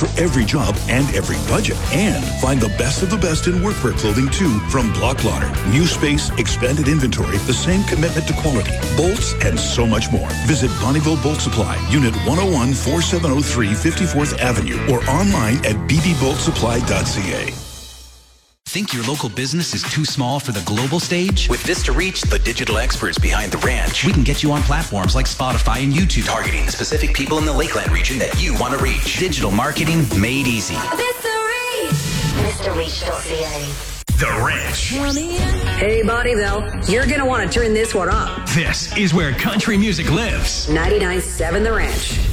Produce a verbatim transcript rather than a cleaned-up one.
for every job and every budget. And find the best of the best in workwear clothing, too, from Block Lauder. New space, expanded inventory, the same commitment to quality, bolts, and so much more. Visit Bonneville Bolt Supply, Unit one oh one, forty-seven oh three, fifty-fourth Avenue, or online at b b bolt supply dot c a. Think your local business is too small for the global stage? With Vista Reach, the digital experts behind The Ranch, we can get you on platforms like Spotify and YouTube, targeting the specific people in the Lakeland region that you want to reach. Digital marketing made easy. Vista Reach. Vista Reach dot c a. The Ranch. Hey, Bonnieville, you're going to want to turn this one up. This is where country music lives. ninety-nine point seven The Ranch.